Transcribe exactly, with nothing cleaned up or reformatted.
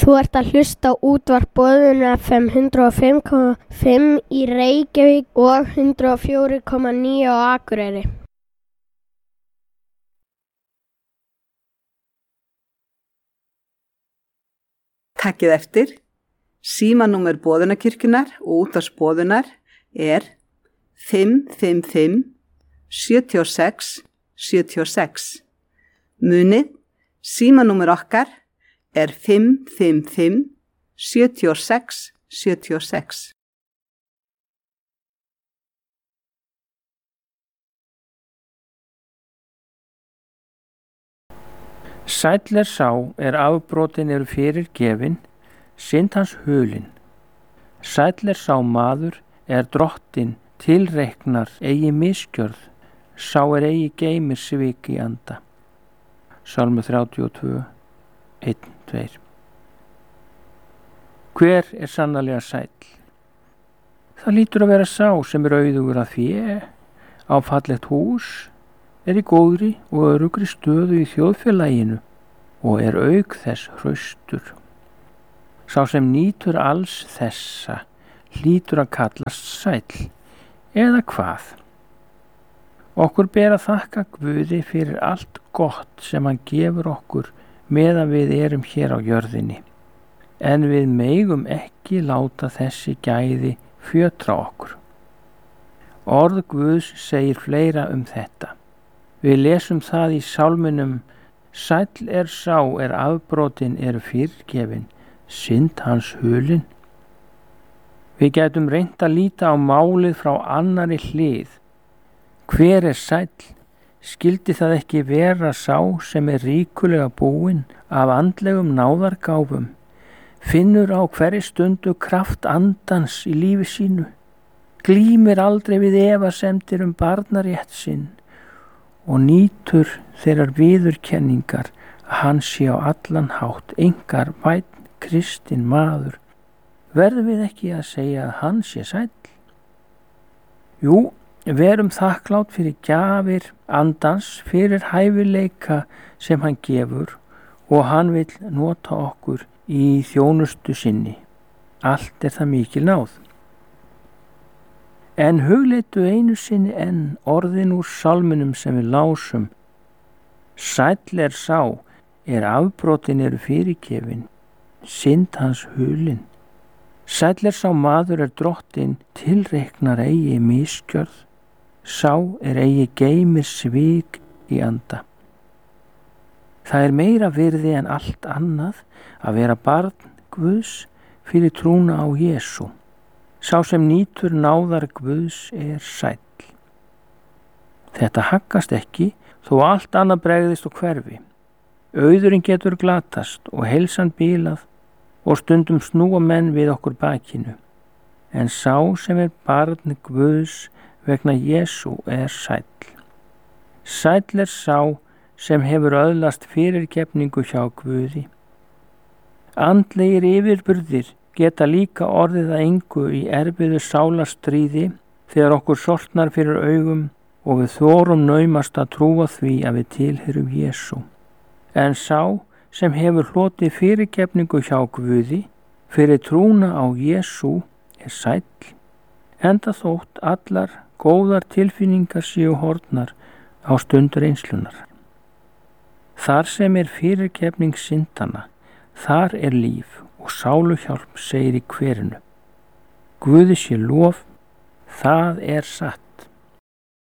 Þú ert að hlusta á útvarp Boðun F M hundrað og fimm komma fimm í Reykjavík og hundrað og fjögur komma níu á Akureyri. Takkið eftir, símanúmer Boðunarkirkjunnar og útvarps Boðunar er fimm fimm fimm sjö sex sjö sex. Munið, símanúmer okkar er fimm fimm fimm sjö sex sjö sex. Sæll er sá er afbrotin eru fyrir gefin, synd hans hulin. Sæll er sá maður er drottin tilreiknar eigi misgjörð, sá er eigi geymir svik í anda. Sálmur þrjátíu og tvö, einn, tveir. Hver er sannarlega sæll? Það lítur að vera sá sem er auðugur að fé, á fallegt hús, er í góðri og öruggri stöðu í þjóðfélaginu og er auk þess hraustur. Sá sem nýtur alls þessa hlýtur að kallast sæll, eða hvað? Okkur ber að þakka Guði fyrir allt gott sem hann gefur okkur meðan við erum hér á jörðinni, en við megum ekki láta þessi gæði fjötra okkur. Orð Guðs segir fleira um þetta. Við lesum það í sálminum: Sæll er sá er afbrotin eru fyrirgefin, synd hans hulin. Við gætum reynt að líta á málið frá annarri hlið. Hver er sæll? Skyldi það ekki vera sá sem er ríkulega búinn af andlegum náðargáfum, finnur á hverri stundu kraft andans í lífi sínu, glímir aldrei við efasemdir um barnarétt sinn og nýtur þeirrar viðurkenningar að hann sé á allan hátt einkar vænn kristinn maður? Verðum við ekki að segja að hann sé sæll? Jú, verum þakklátt fyrir gjafir andans, fyrir hæfileika sem hann gefur og hann vill nota okkur í þjónustu sinni. Allt er það mikil náð. En hugleitu einu sinni enn orðin úr sálminum sem við lásum: Sæll er sá er afbrotin eru fyrirgefin, synd hans hulin. Sæll er sá maður er drottin tilreiknar eigi misgjörð, sá er eigi geymir svik í anda. Það er meira virði en allt annað að vera barn Guðs fyrir trúna á Jesú. Sá sem nýtur náðar Guðs er sæll. Þetta haggast ekki þó allt annað bregðist og hverfi. Auðurinn getur glatast og heilsan bílað og stundum snúa menn við okkur bakinu. En sá sem er barn Guðs vegna Jesú er sæll. Sæll er sá sem hefur öðlast fyrirgefningu hjá Guði. Andlegir yfirburðir geta líka orðið að engu í erfiðu sálarstríði þegar okkur sortnar fyrir augum og við þorum naumast að trúa því að við tilheyrum Jesú. En sá sem hefur hlotið fyrirgefningu hjá Guði fyrir trúna á Jesú er sæll, enda þótt allar góðar tilfinningar séu horfnar á stund reynslunar. Þar sem er fyrirgefning syndanna, þar er líf og sáluhjálp, segir í kverinu. Guði sé lof, það er satt.